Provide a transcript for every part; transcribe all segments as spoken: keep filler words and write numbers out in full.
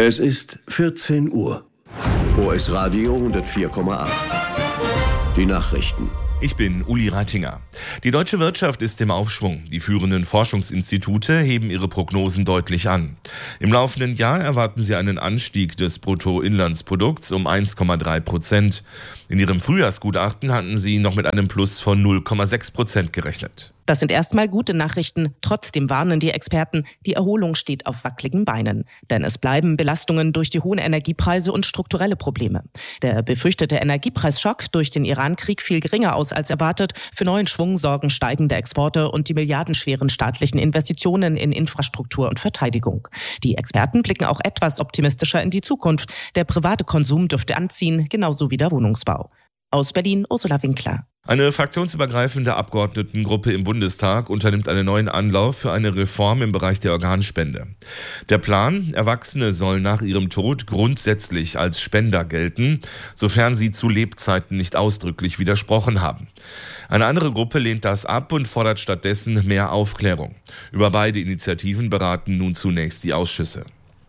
Es ist vierzehn Uhr. O S Radio hundertvier Komma acht. Die Nachrichten. Ich bin Uli Reitinger. Die deutsche Wirtschaft ist im Aufschwung. Die führenden Forschungsinstitute heben ihre Prognosen deutlich an. Im laufenden Jahr erwarten sie einen Anstieg des Bruttoinlandsprodukts um eins Komma drei Prozent. In ihrem Frühjahrsgutachten hatten sie noch mit einem Plus von null Komma sechs Prozent gerechnet. Das sind erstmal gute Nachrichten. Trotzdem warnen die Experten, die Erholung steht auf wackeligen Beinen. Denn es bleiben Belastungen durch die hohen Energiepreise und strukturelle Probleme. Der befürchtete Energiepreisschock durch den Iran-Krieg fiel geringer aus als erwartet. Für neuen Schwung sorgen steigende Exporte und die milliardenschweren staatlichen Investitionen in Infrastruktur und Verteidigung. Die Experten blicken auch etwas optimistischer in die Zukunft. Der private Konsum dürfte anziehen, genauso wie der Wohnungsbau. Aus Berlin, Ursula Winkler. Eine fraktionsübergreifende Abgeordnetengruppe im Bundestag unternimmt einen neuen Anlauf für eine Reform im Bereich der Organspende. Der Plan: Erwachsene sollen nach ihrem Tod grundsätzlich als Spender gelten, sofern sie zu Lebzeiten nicht ausdrücklich widersprochen haben. Eine andere Gruppe lehnt das ab und fordert stattdessen mehr Aufklärung. Über beide Initiativen beraten nun zunächst die Ausschüsse.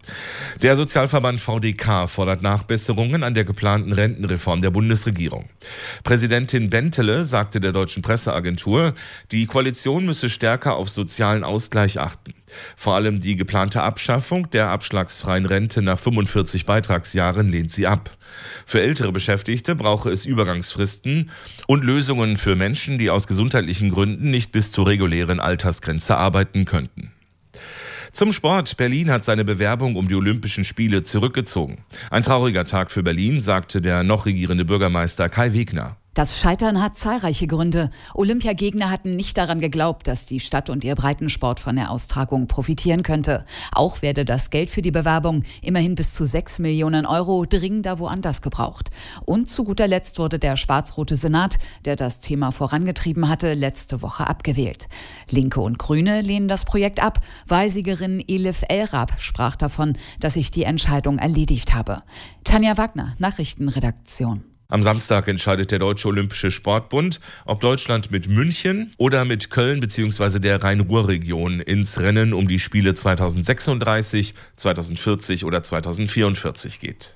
Der Sozialverband V D K fordert Nachbesserungen an der geplanten Rentenreform der Bundesregierung. Präsidentin Bentele sagte der Deutschen Presseagentur, die Koalition müsse stärker auf sozialen Ausgleich achten. Vor allem die geplante Abschaffung der abschlagsfreien Rente nach fünfundvierzig Beitragsjahren lehnt sie ab. Für ältere Beschäftigte brauche es Übergangsfristen und Lösungen für Menschen, die aus gesundheitlichen Gründen nicht bis zur regulären Altersgrenze arbeiten könnten. Zum Sport. Berlin hat seine Bewerbung um die Olympischen Spiele zurückgezogen. Ein trauriger Tag für Berlin, sagte der noch regierende Bürgermeister Kai Wegner. Das Scheitern hat zahlreiche Gründe. Olympiagegner hatten nicht daran geglaubt, dass die Stadt und ihr Breitensport von der Austragung profitieren könnte. Auch werde das Geld für die Bewerbung, immerhin bis zu sechs Millionen Euro, dringender woanders gebraucht. Und zu guter Letzt wurde der schwarz-rote Senat, der das Thema vorangetrieben hatte, letzte Woche abgewählt. Linke und Grüne lehnen das Projekt ab. Wahlsiegerin Elif El-Rab sprach davon, dass sich die Entscheidung erledigt habe. Tanja Wagner, Nachrichtenredaktion. Am Samstag entscheidet der Deutsche Olympische Sportbund, ob Deutschland mit München oder mit Köln bzw. der Rhein-Ruhr-Region ins Rennen um die Spiele zweitausendsechsunddreißig, zweitausendvierzig oder zweitausendvierundvierzig geht.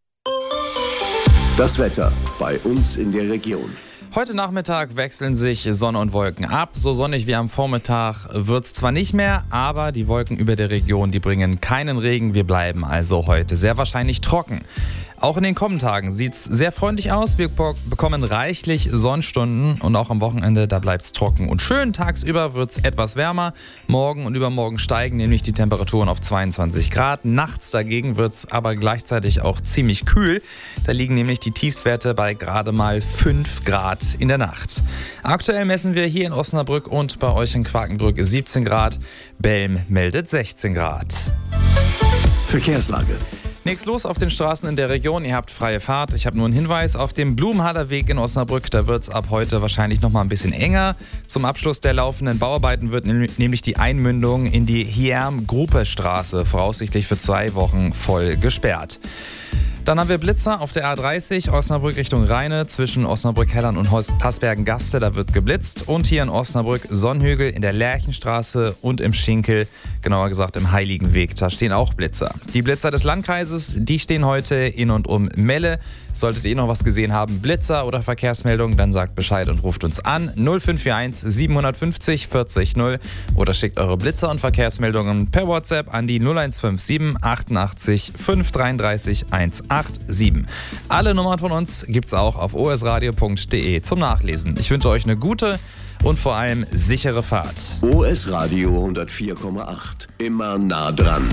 Das Wetter bei uns in der Region. Heute Nachmittag wechseln sich Sonne und Wolken ab. So sonnig wie am Vormittag wird es zwar nicht mehr, aber die Wolken über der Region, die bringen keinen Regen. Wir bleiben also heute sehr wahrscheinlich trocken. Auch in den kommenden Tagen sieht es sehr freundlich aus. Wir bekommen reichlich Sonnenstunden und auch am Wochenende, da bleibt es trocken und schön. Tagsüber wird es etwas wärmer. Morgen und übermorgen steigen nämlich die Temperaturen auf zweiundzwanzig Grad. Nachts dagegen wird es aber gleichzeitig auch ziemlich kühl. Da liegen nämlich die Tiefstwerte bei gerade mal fünf Grad in der Nacht. Aktuell messen wir hier in Osnabrück und bei euch in Quakenbrück siebzehn Grad. Belm meldet sechzehn Grad. Verkehrslage. Nichts los auf den Straßen in der Region, ihr habt freie Fahrt. Ich habe nur einen Hinweis auf dem Blumenhaller Weg in Osnabrück. Da wird es ab heute wahrscheinlich noch mal ein bisschen enger. Zum Abschluss der laufenden Bauarbeiten wird nämlich die Einmündung in die Hierm-Gruppe-Straße voraussichtlich für zwei Wochen voll gesperrt. Dann haben wir Blitzer auf der A dreißig, Osnabrück Richtung Rheine, zwischen Osnabrück-Hellern und Hasbergen-Gaste, da wird geblitzt. Und hier in Osnabrück-Sonnhügel in der Lerchenstraße und im Schinkel, genauer gesagt im Heiligenweg, da stehen auch Blitzer. Die Blitzer des Landkreises, die stehen heute in und um Melle. Solltet ihr noch was gesehen haben, Blitzer oder Verkehrsmeldungen, dann sagt Bescheid und ruft uns an null fünf vier eins sieben fünf null vierzig null oder schickt eure Blitzer und Verkehrsmeldungen per WhatsApp an die null eins fünf sieben achtundachtzig fünf dreiunddreißig hundertsiebenundachtzig. Alle Nummern von uns gibt's auch auf o s radio punkt d e zum Nachlesen. Ich wünsche euch eine gute und vor allem sichere Fahrt. O S Radio hundertvier Komma acht. Immer nah dran.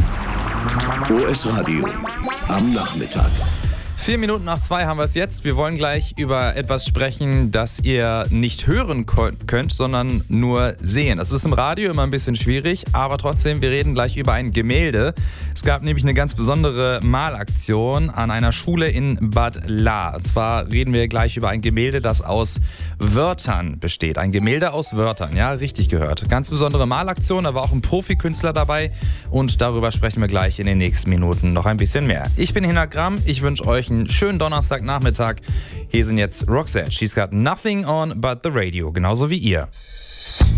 O S Radio am Nachmittag. Vier Minuten nach zwei haben wir es jetzt. Wir wollen gleich über etwas sprechen, das ihr nicht hören könnt, sondern nur sehen. Das ist im Radio immer ein bisschen schwierig, aber trotzdem, wir reden gleich über ein Gemälde. Es gab nämlich eine ganz besondere Malaktion an einer Schule in Bad Lahr. Und zwar reden wir gleich über ein Gemälde, das aus Wörtern besteht. Ein Gemälde aus Wörtern, ja, richtig gehört. Ganz besondere Malaktion, da war auch ein Profikünstler dabei und darüber sprechen wir gleich in den nächsten Minuten noch ein bisschen mehr. Ich bin Hinak Gramm, ich wünsche euch einen schönen Donnerstagnachmittag. Hier sind jetzt Roxette. She's got nothing on but the radio. Genauso wie ihr.